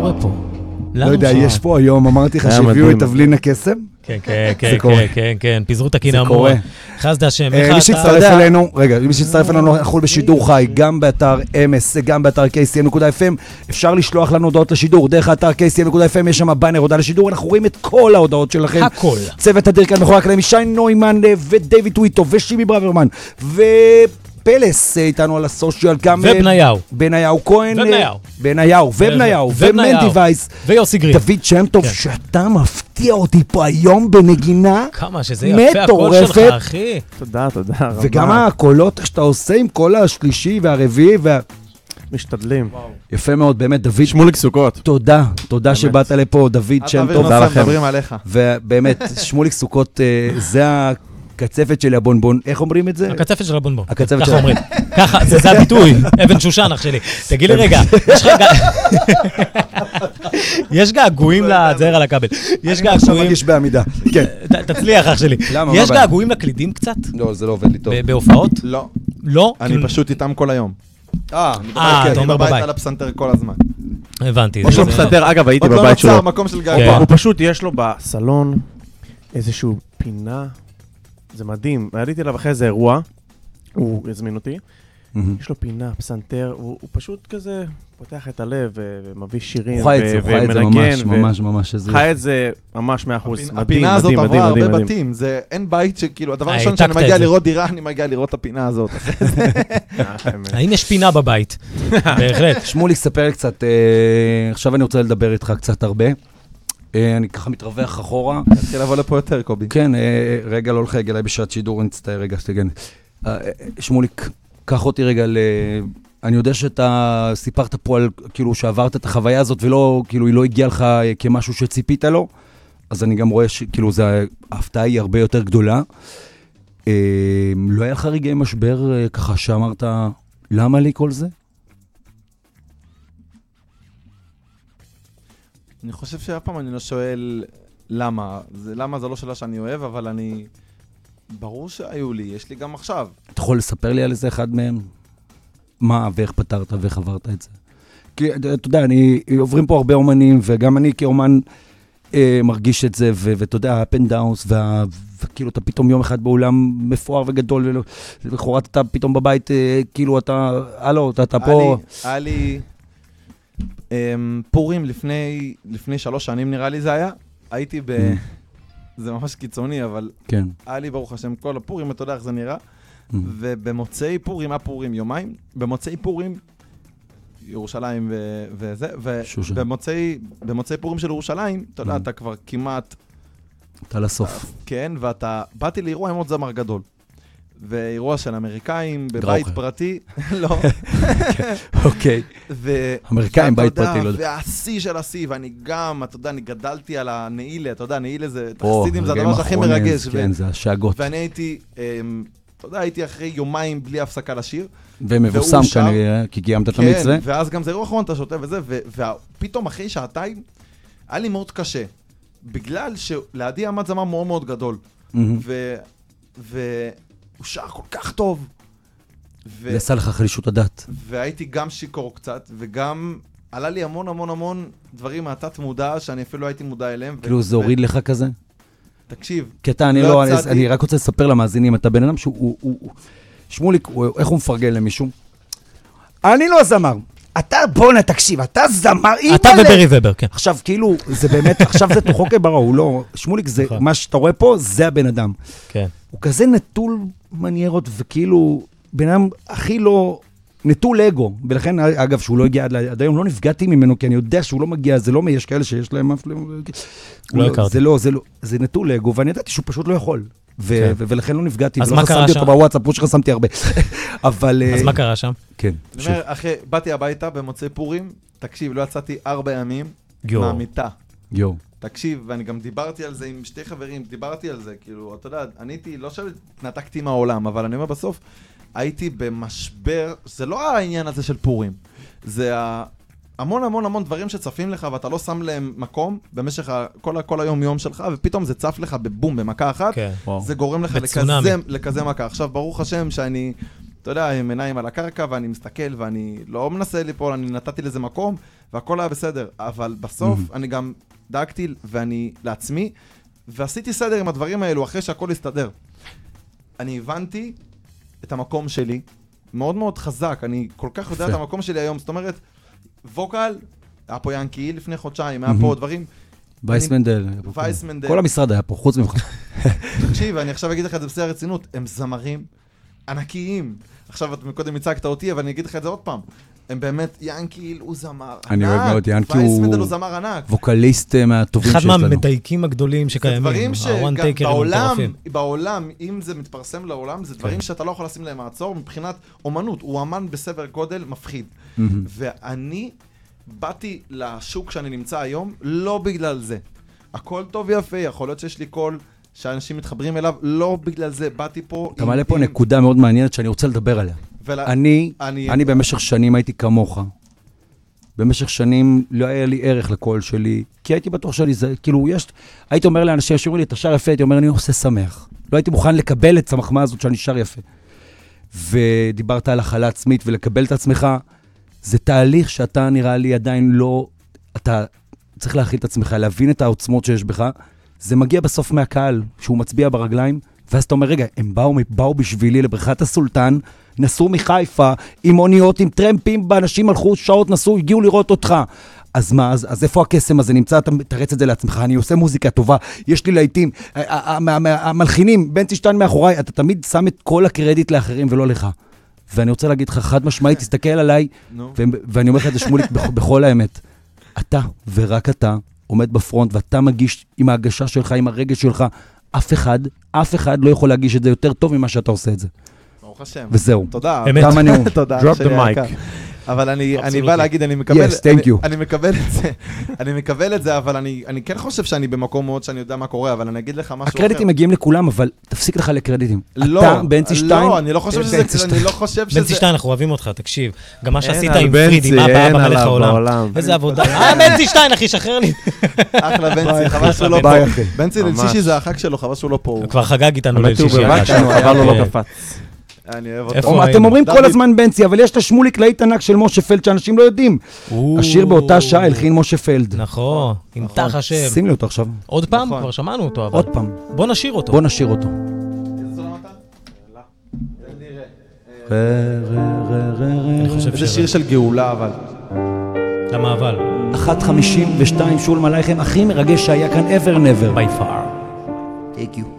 קורה פה? לא יודע, יש פה היום, אמרתי לך שהביאו את תבלין הקסם? כן, כן, פיזרו את הקינמון. חסד השם, מי שהצטרף אלינו, רגע, מי שהצטרף אלינו, אנחנו בשידור חי, גם באתר MS, גם באתר KCM.FM, אפשר לשלוח לנו הודעות לשידור, דרך האתר KCM.FM, יש שם באנר הודעה לשידור, אנחנו רואים את כל ההודעות שלכם. הכל. צוות אדיר כאן מאחורי הקלעים, שי נוימן ודייוויד טוויטו ושימי ברוורמן, פלס איתנו על הסושיאל, גם בניהו כהן, בניהו ומנדי וייס, ויוסי גרין, דוד שם טוב, שאתה מפתיע אותי פה היום בנגינה כמה שזה יפה הקול שלך, אחי. תודה רבה. וגם הקולות שאתה עושה עם קול השלישי והרביעי משתדלים. יפה מאוד, באמת, דוד. שמוליק סוכות. תודה שבאת לפה, דוד שם טוב. תודה לכם. מדברים עליך. ובאמת, שמוליק סוכות, זה הקצפת של הבונבון, איך אומרים את זה? הקצפת של הבונבון. ככה אומרים. ככה, זה הביטוי, אבן שושן אח שלי. תגיד לי רגע, יש געגועים לזהר על הכבל. יש געגועים. עכשיו מרגיש בעמידה. כן. תצליח אח שלי. יש געגועים לקלידים קצת? לא, זה לא עובד לי טוב. בהופעות? לא. לא? אני פשוט איתם כל היום. אתה אומר בבית. על הפסנתר כל הזמן. הבנתי. יש לו פסנתר, אגב, הייתי בבית שלו. עוד לא נוצר מקום של געגוע. הוא פשוט, יש לו בסלון איזשהו פינה. זה מדהים. עליתי אליו אחרי איזה אירוע, הוא הזמין אותי. יש לו פינה, פסנתר, הוא פשוט כזה פותח את הלב ומביא שירים ומנגן. ממש. חי את זה ממש 100%. הפינה הזאת עברה הרבה בתים. אין בית שכאילו, הדבר ראשון שאני מגיע לראות דירה, אני מגיע לראות את הפינה הזאת. האם יש פינה בבית? בהחלט. שמולי, ספר לי קצת, עכשיו אני רוצה לדבר איתך קצת הרבה. אני ככה מתרווח אחורה. נתחיל לבוא לפה יותר, קובי. כן, רגע, לא לחייג אליי בשעת שידור, אני אצטער רגע, שתגן. שמוליק, קח אותי רגע אני יודע שאתה סיפרת פה על, כאילו, שעברת את החוויה הזאת, ולא, כאילו, היא לא הגיעה לך כמשהו שציפית לו, אז אני גם רואה שכאילו, ההפתעה היא הרבה יותר גדולה. לא היה לך רגעי משבר ככה שאמרת, למה לי כל זה? אני חושב שאף פעם אני לא שואל למה. למה זה לא שאלה שאני אוהב, אבל ברור שהיו לי, יש לי גם עכשיו. אתה יכול לספר לי על איזה אחד מהם? מה ואיך פתרת ואיך עברת את זה? כי אתה יודע, עוברים פה הרבה אומנים, וגם אני כאומן מרגיש את זה, ואתה יודע, up and downs, וכאילו אתה פתאום יום אחד באולם מפואר וגדול, ולכורת אתה פתאום בבית, כאילו אתה, אתה פה. היה לי פורים לפני 3 שנים נראה לי זה היה. הייתי זה ממש קיצוני, אבל היה לי ברוך השם כל הפורים, אתה יודע איך זה נראה. ובמוצאי פורים, הפורים יומיים, במוצאי פורים, ירושלים וזה, ובמוצאי פורים של ירושלים, אתה יודע, אתה כבר כמעט... אתה לסוף. כן, באתי לאירוע עם עוד זמר גדול. ואירוע של אמריקאים, בבית פרטי, לא. אוקיי. אמריקאים, בית פרטי, לא יודע. והשיא של השיא, ואני גם, אתה יודע, אני גדלתי על הנעילה, אתה יודע, הנעילה זה, תחסידים זה הדבר שהכי מרגש. כן, זה השאגות. ואני הייתי, אתה יודע, הייתי אחרי יומיים בלי הפסקה לשיר. ומבוסם כנראה, כי קיימת את המצווה. כן, ואז גם זה אירוע אחרון, אתה שותה וזה, ופתאום אחרי שעתיים, היה לי מאוד קשה. בגלל שלידי עמד זמר מאוד מאוד גדול. הוא שר כל כך טוב. ועשה לך חלישות הדת. והייתי גם שיקור קצת, וגם עלה לי המון המון המון דברים מהתת מודע, שאני אפילו לא הייתי מודע אליהם. כאילו זה הוריד לך כזה? תקשיב. כי אתה, אני רק רוצה לספר למאזינים, אתה בן אדם שהוא, שמוליק, איך הוא מפרגן למישהו? אני לא זמר. אתה בונה, תקשיב, אתה זמר, אתה וברי ובר, כן. עכשיו, כאילו, זה באמת, עכשיו זה תוכו כברא, הוא לא, שמוליק, זה, מה שאתה רואה פה, זה הבן אדם. כן. הוא כזה נטול מניירות, וכאילו, בן אדם הכי לא, נטול אגו, ולכן, אגב, שהוא לא הגיע עד היום, לא נפגעתי ממנו, כי אני יודע שהוא לא מגיע, זה לא יש כאלה שיש להם אף, לא הכרתי. זה נטול אגו, ואני ידעתי שהוא פשוט לא יכול. ולכן לא נפגעתי, אז מה קרה שם? בוואטסאפ, פה שחסמתי הרבה. אבל... אז מה קרה שם? כן. אני אומר, אחרי, באתי הביתה במוצאי פורים, תקשיב, לא יצאתי 4 ימים מהמיטה. תקשיב, ואני גם דיברתי על זה עם 2 חברים, דיברתי על זה, כאילו, אתה יודע, אני הייתי, לא שנתקתי מהעולם, אבל אני אומר בסוף, הייתי במשבר, זה לא העניין הזה של פורים, זה המון המון המון דברים שצפים לך, ואתה לא שם להם מקום במשך כל היום יום שלך, ופתאום זה צף לך בבום, במכה אחת, זה גורם לך לכזה מכה. עכשיו, ברוך השם שאני אתה יודע, עם עיניים על הקרקע, ואני מסתכל, ואני לא מנסה ליפול, אני נתתי לזה מקום, והכל היה בסדר. אבל בסוף אני גם דאגתי ואני לעצמי, ועשיתי סדר עם הדברים האלו אחרי שהכל הסתדר. אני הבנתי את המקום שלי, מאוד מאוד חזק, אני כל כך יודע את המקום שלי היום, זאת אומרת, ווקל, היה פה ינקי לפני חודשיים, היה פה דברים. וייסמנדל. כל המשרד היה פה, חוץ ממך. תקשיב, אני עכשיו אגיד לך את זה בשיא הרצינות, הם זמרים ענקיים. עכשיו את מקודם הצגת אותי, אבל אני אגיד לך את זה עוד פעם. הם באמת, ינקי הוא זמר ענק. אני אוהב מאוד, ינקי הוא... וייסמנדל הוא זמר ענק. ווקליסט מהטובים שיש לנו. אחד מהמדייקים הגדולים שקיימים. זה דברים שבעולם, אם זה מתפרסם לעולם, זה דברים שאתה לא יכול לשים להם מעצור מבחינת אומנות. הוא אמן בסבר גודל מפחיד. ואני באתי לשוק שאני נמצא היום, לא בגלל זה. הכל טוב ויפה, יכול להיות שיש לי קול שאנשים מתחברים אליו, לא בגלל זה, באתי פה... אתה מעלה פה נקודה מאוד מעניינת שאני רוצה לדבר עליה. אני במשך שנים הייתי כמוך. במשך שנים לא היה לי ערך לקול שלי, כי הייתי בטוח שלי זה, כאילו, הייתי אומר לאנשים, שאומרים לי, אתה שר יפה, הייתי אומר, אני עושה שמח. לא הייתי מוכן לקבל את המחמאה הזאת שאני שר יפה. ודיברת על החלה עצמית ולקבל את עצמך, זה תהליך שאתה נראה לי עדיין לא, אתה צריך להכיל את עצמך, להבין את העוצמות שיש בך, זה מגיע בסוף מהקהל, שהוא מצביע ברגליים, ואז אתה אומר, רגע, הם באו בשבילי לבריכת הסולטן, נסעו מחיפה, עם אוניות, עם טרמפים, באנשים הלכו שעות, נסעו, הגיעו לראות אותך. אז מה, אז איפה הקסם הזה נמצא? אתה תרץ את זה לעצמך, אני עושה מוזיקה טובה, יש לי להיטים, המלחינים, בנצי שטיין מאחוריי, אתה תמיד שם את כל הקרדיט לאחרים ולא לך. ואני רוצה להגיד לך, חד משמעית, תסתכל עליי, ואני אומר לך את זה שמוליק בכל האמת. אתה ורק אתה עומד בפרונט, ואתה מגיש עם ההגשה שלך, עם הרגש שלך, אף אחד לא יכול להגיש את זה יותר טוב ממה שאתה עושה את זה. ברוך השם. וזהו. תודה. כמה נאום. תודה. Drop the mic. אבל אני בא להגיד, אני מקבל את זה, אבל אני כן חושב שאני במקום מאוד שאני יודע מה קורה, אבל אני אגיד לך משהו אחר. הקרדיטים מגיעים לכולם, אבל תפסיק לך לקרדיטים. לא, אתה, בנצי שטיין. לא, אני לא חושב שזה... בנצי שטיין, אנחנו אוהבים אותך, תקשיב. גם מה שעשית עם פרידי, מה הבא במלך העולם. איזה עבודה. בנצי שטיין, אחי, שחרר לי. אחלה בנצי, חבל שהוא לא פה. בנצי לשישי זה החג שלו, חבל שהוא לא פה. כבר חגג איתנו לשישי. חבל הוא לא קפץ. אני אוהב אותו. אתם אומרים כל הזמן בנצי, אבל יש את השמוליק להיט ענק של משה פלד שאנשים לא יודעים. השיר באותה שעה הלחין משה פלד. נכון, עם תח השם. שים לי אותו עכשיו. עוד פעם? כבר שמענו אותו. עוד פעם. בוא נשיר אותו. זה שיר של גאולה, אבל. למה אבל? 1:52 שול מלאכם, הכי מרגש שהיה כאן ever never. by far. Thank you.